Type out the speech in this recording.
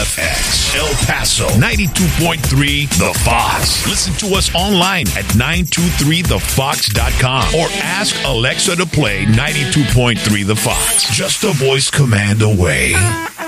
KFX, El Paso, 92.3 The Fox. Listen to us online at 923thefox.com or ask Alexa to play 92.3 The Fox. Just a voice command away.